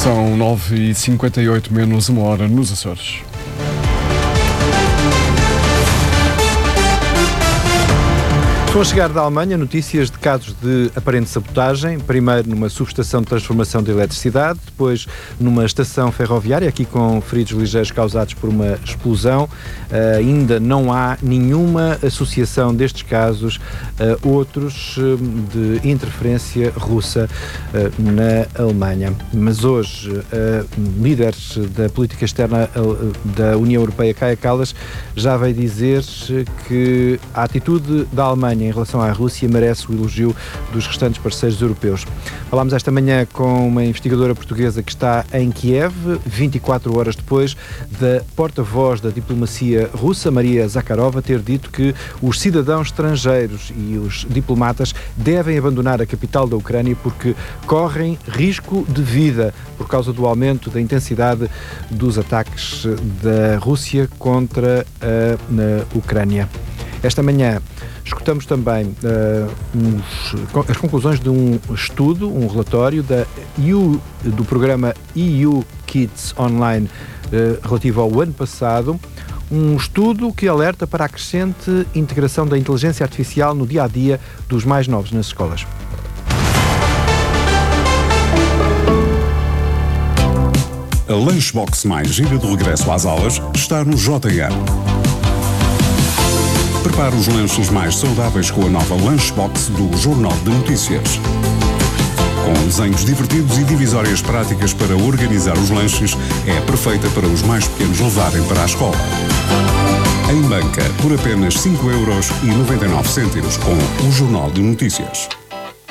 São 9h58, menos uma hora nos Açores. Estão a chegar da Alemanha notícias de casos de aparente sabotagem, primeiro numa subestação de transformação de eletricidade, depois numa estação ferroviária, aqui com feridos ligeiros causados por uma explosão. Ainda não há nenhuma associação destes casos a outros de interferência russa na Alemanha. Mas hoje, líderes da política externa da União Europeia, Kaja Kallas, já veio dizer que a atitude da Alemanha em relação à Rússia merece o elogio dos restantes parceiros europeus. Falámos esta manhã com uma investigadora portuguesa que está em Kiev, 24 horas depois da porta-voz da diplomacia russa, Maria Zakharova, ter dito que os cidadãos estrangeiros e os diplomatas devem abandonar a capital da Ucrânia porque correm risco de vida por causa do aumento da intensidade dos ataques da Rússia contra a Ucrânia. Esta manhã escutamos também as conclusões de um estudo, um relatório do programa EU Kids Online relativo ao ano passado, um estudo que alerta para a crescente integração da inteligência artificial no dia-a-dia dos mais novos nas escolas. A Lunchbox mais gira de regresso às aulas está no JN. Prepare os lanches mais saudáveis com a nova Lunchbox do Jornal de Notícias. Com desenhos divertidos e divisórias práticas para organizar os lanches, é perfeita para os mais pequenos levarem para a escola. Em banca, por apenas 5,99€ com o Jornal de Notícias.